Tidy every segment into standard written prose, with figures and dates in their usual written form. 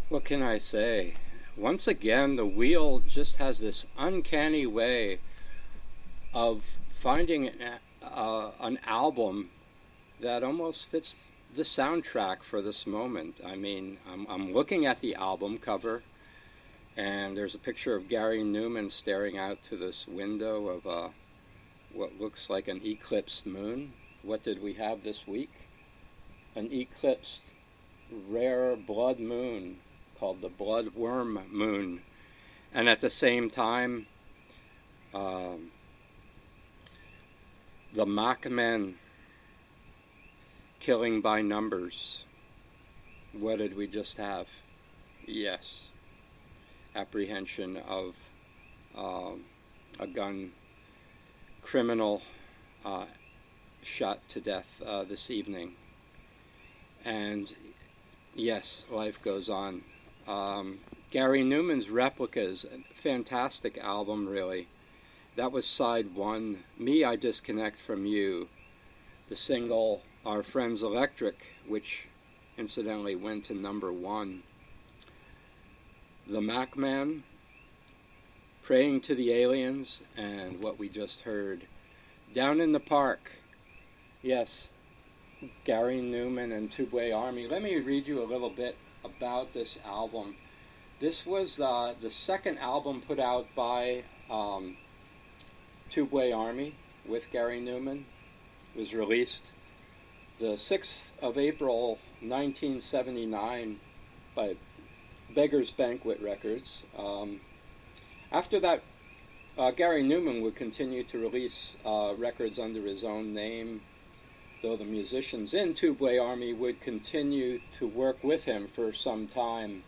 What can I say? Once again, the wheel just has this uncanny way of finding an album that almost fits the soundtrack for this moment. I mean, I'm looking at the album cover, and there's a picture of Gary Numan staring out to this window of what looks like an eclipsed moon. What did we have this week? An eclipsed rare blood moon called the Bloodworm Moon. And at the same time, the Machman killing by numbers. What did we just have? Yes, apprehension of a gun criminal shot to death this evening. And yes, life goes on. Gary Numan's Replicas, a fantastic album, really. That was side one. Me, I Disconnect from You. The single, Our Friends Electric, which incidentally went to number one. The Machman, Praying to the Aliens, and what we just heard, Down in the Park. Yes, Gary Numan and Tubeway Army. Let me read you a little bit about this album. This was the second album put out by Tubeway Army with Gary Numan. It was released the 6th of April 1979 by Beggar's Banquet Records. After that, Gary Numan would continue to release records under his own name, though the musicians in Tubeway Army would continue to work with him for some time.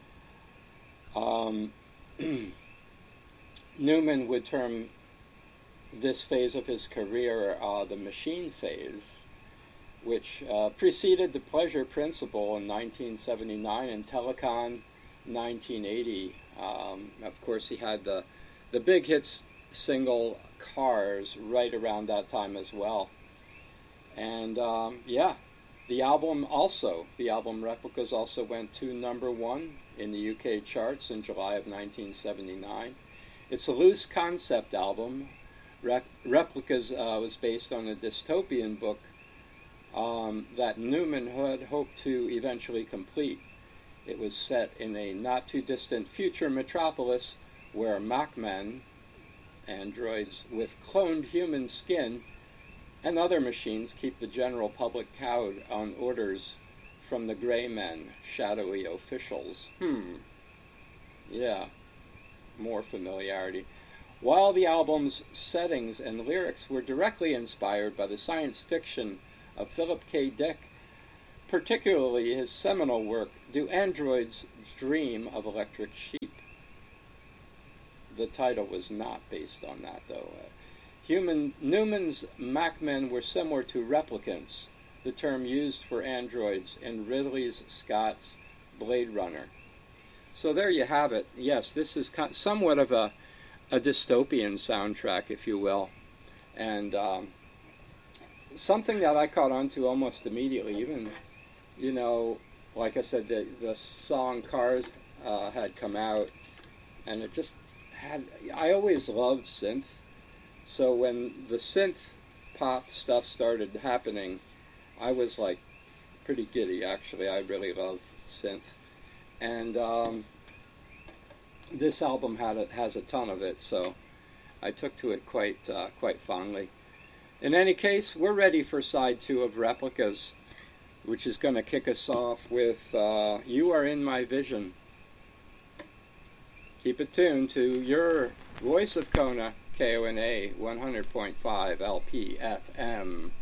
Numan would term this phase of his career the machine phase, which preceded the Pleasure Principle in 1979 and Telecon 1980. Of course, he had the big hits single Cars right around that time as well. And the album Replicas also went to number one in the UK charts in July of 1979. It's a loose concept album. Replicas was based on a dystopian book that Numan had hoped to eventually complete. It was set in a not-too-distant future metropolis where Machman, androids with cloned human skin, and other machines keep the general public cowed on orders from the gray men, shadowy officials. Yeah, more familiarity. While the album's settings and lyrics were directly inspired by the science fiction of Philip K. Dick, particularly his seminal work, Do Androids Dream of Electric Sheep? The title was not based on that, though. Numan's Machmen were similar to replicants, the term used for androids in Ridley Scott's Blade Runner. So there you have it. Yes, this is somewhat of a dystopian soundtrack, if you will. And something that I caught on to almost immediately, even, like I said, the song Cars had come out, and it just had, I always loved synth. So when the synth pop stuff started happening, I was like pretty giddy, actually. I really love synth. And this album has a ton of it, so I took to it quite fondly. In any case, we're ready for side two of Replicas, which is going to kick us off with You Are in My Vision. Keep it tuned to your Voice of Kona, KONA 100.5 LPFM.